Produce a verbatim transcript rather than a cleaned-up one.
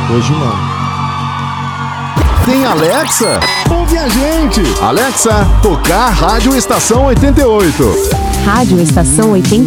Hoje não. Tem Alexa? Ouve a gente! Alexa, tocar Rádio Estação oitenta e oito. Rádio Estação oitenta